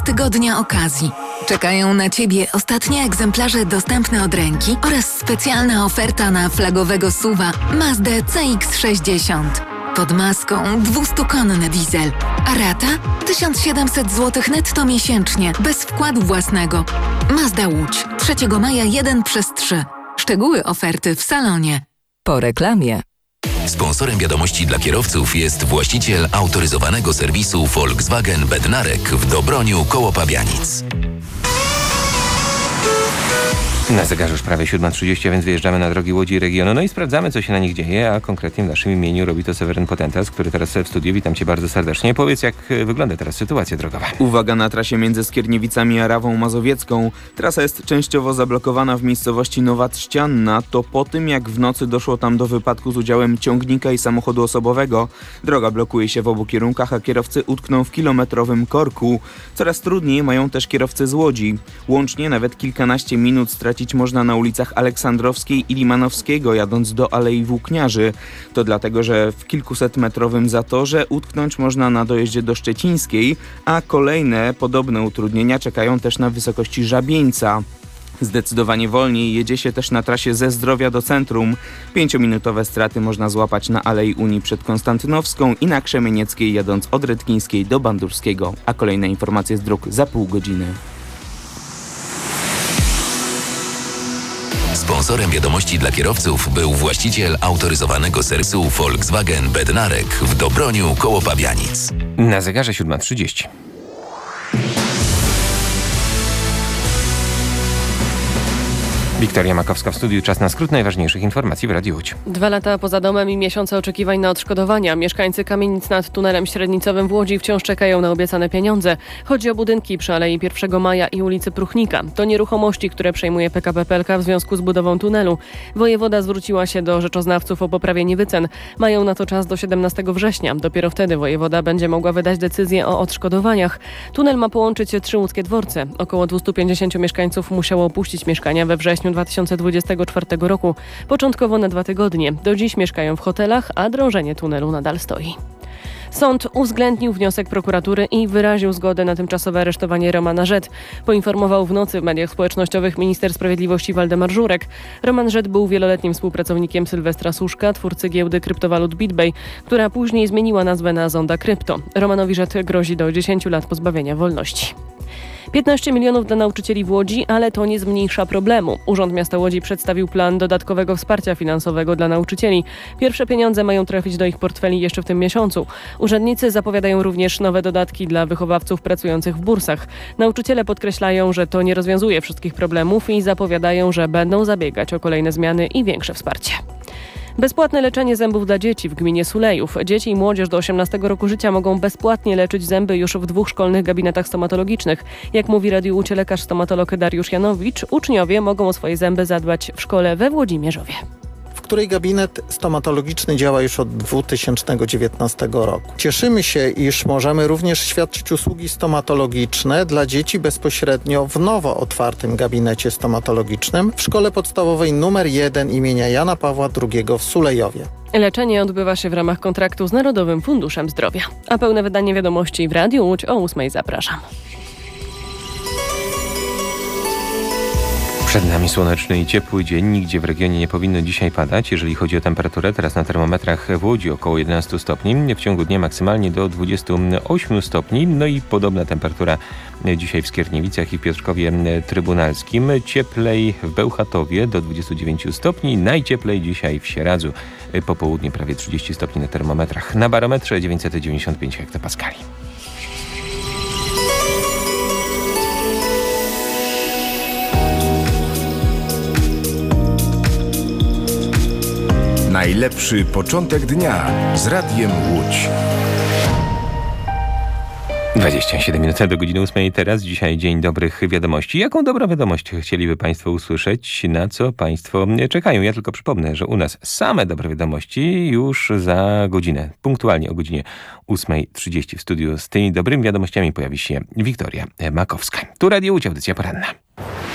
tygodnia okazji. Czekają na Ciebie ostatnie egzemplarze dostępne od ręki oraz specjalna oferta na flagowego SUV-a Mazdę CX-60. Pod maską 200-konny diesel, a rata 1700 zł netto miesięcznie, bez wkładu własnego. Mazda Łódź, 3 maja 1/3. Szczegóły oferty w salonie. Po reklamie. Sponsorem wiadomości dla kierowców jest właściciel autoryzowanego serwisu Volkswagen Bednarek w Dobroniu koło Pabianic. Na zegarze już prawie 7:30, więc wyjeżdżamy na drogi Łodzi i regionu. No i sprawdzamy, co się na nich dzieje, a konkretnie w naszym imieniu robi to Seweryn Potentas, który teraz w studiu. Witam Cię bardzo serdecznie. Powiedz, jak wygląda teraz sytuacja drogowa. Uwaga na trasie między Skierniewicami a Rawą Mazowiecką. Trasa jest częściowo zablokowana w miejscowości Nowa Trzcianna. To po tym, jak w nocy doszło tam do wypadku z udziałem ciągnika i samochodu osobowego. Droga blokuje się w obu kierunkach, a kierowcy utkną w kilometrowym korku. Coraz trudniej mają też kierowcy z Łodzi. Łącznie nawet kilkanaście minut stracić można na ulicach Aleksandrowskiej i Limanowskiego, jadąc do Alei Włókniarzy. To dlatego, że w kilkusetmetrowym zatorze utknąć można na dojeździe do Szczecińskiej, a kolejne podobne utrudnienia czekają też na wysokości Żabieńca. Zdecydowanie wolniej jedzie się też na trasie ze Zdrowia do centrum. 5-minutowe straty można złapać na Alei Unii przed Konstantynowską i na Krzemienieckiej, jadąc od Redkińskiej do Bandurskiego. A kolejne informacje z dróg za pół godziny. Sponsorem wiadomości dla kierowców był właściciel autoryzowanego serwisu Volkswagen Bednarek w Dobroniu koło Pabianic. Na zegarze 7:30. Wiktoria Makowska w studiu. Czas na skrót najważniejszych informacji w Radiu Łódź. 2 lata poza domem i miesiące oczekiwań na odszkodowania. Mieszkańcy kamienic nad tunelem średnicowym w Łodzi wciąż czekają na obiecane pieniądze. Chodzi o budynki przy Alei 1 Maja i ulicy Pruchnika. To nieruchomości, które przejmuje PKP PLK w związku z budową tunelu. Wojewoda zwróciła się do rzeczoznawców o poprawienie wycen. Mają na to czas do 17 września. Dopiero wtedy wojewoda będzie mogła wydać decyzję o odszkodowaniach. Tunel ma połączyć 3 łódzkie dworce. Około 250 mieszkańców musiało opuścić mieszkania we wrześniu 2024 roku. Początkowo na 2 tygodnie. Do dziś mieszkają w hotelach, a drążenie tunelu nadal stoi. Sąd uwzględnił wniosek prokuratury i wyraził zgodę na tymczasowe aresztowanie Romana Rzet. Poinformował w nocy w mediach społecznościowych minister sprawiedliwości Waldemar Żurek. Roman Rzet był wieloletnim współpracownikiem Sylwestra Suszka, twórcy giełdy kryptowalut BitBay, która później zmieniła nazwę na Zonda Krypto. Romanowi Rzet grozi do 10 lat pozbawienia wolności. 15 milionów dla nauczycieli w Łodzi, ale to nie zmniejsza problemu. Urząd Miasta Łodzi przedstawił plan dodatkowego wsparcia finansowego dla nauczycieli. Pierwsze pieniądze mają trafić do ich portfeli jeszcze w tym miesiącu. Urzędnicy zapowiadają również nowe dodatki dla wychowawców pracujących w bursach. Nauczyciele podkreślają, że to nie rozwiązuje wszystkich problemów i zapowiadają, że będą zabiegać o kolejne zmiany i większe wsparcie. Bezpłatne leczenie zębów dla dzieci w gminie Sulejów. Dzieci i młodzież do 18 roku życia mogą bezpłatnie leczyć zęby już w 2 szkolnych gabinetach stomatologicznych. Jak mówi Radiu Łódź lekarz-stomatolog Dariusz Janowicz, uczniowie mogą o swoje zęby zadbać w szkole we Włodzimierzowie, w której gabinet stomatologiczny działa już od 2019 roku. Cieszymy się, iż możemy również świadczyć usługi stomatologiczne dla dzieci bezpośrednio w nowo otwartym gabinecie stomatologicznym w Szkole Podstawowej nr 1 imienia Jana Pawła II w Sulejowie. Leczenie odbywa się w ramach kontraktu z Narodowym Funduszem Zdrowia. A pełne wydanie wiadomości w Radiu Łódź o 8:00 zapraszam. Przed nami słoneczny i ciepły dzień. Nigdzie w regionie nie powinno dzisiaj padać. Jeżeli chodzi o temperaturę, teraz na termometrach w Łodzi około 11 stopni. W ciągu dnia maksymalnie do 28 stopni. No i podobna temperatura dzisiaj w Skierniewicach i w Piotrkowie Trybunalskim. Cieplej w Bełchatowie do 29 stopni. Najcieplej dzisiaj w Sieradzu. Po południu prawie 30 stopni na termometrach. Na barometrze 995 hektopaskali. Najlepszy początek dnia z Radiem Łódź. 27 minut do godziny 8 teraz. Dzisiaj dzień dobrych wiadomości. Jaką dobrą wiadomość chcieliby Państwo usłyszeć? Na co Państwo czekają? Ja tylko przypomnę, że u nas same dobre wiadomości już za godzinę. Punktualnie o godzinie 8:30 w studiu z tymi dobrymi wiadomościami pojawi się Wiktoria Makowska. Tu Radio Łódź, audycja poranna.